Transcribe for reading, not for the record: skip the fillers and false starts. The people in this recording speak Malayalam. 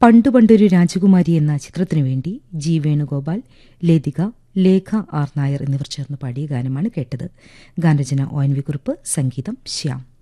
പണ്ടുപണ്ടൊരു രാജകുമാരി എന്ന ചിത്രത്തിനുവേണ്ടി ജി വേണുഗോപാൽ, ലതിക, ലേഖ ആർ നായർ എന്നിവർ ചേർന്ന് പാടിയ ഗാനമാണ് കേട്ടത്. ഗാനരചന ONV കുറുപ്പ്, സംഗീതം ശ്യാം.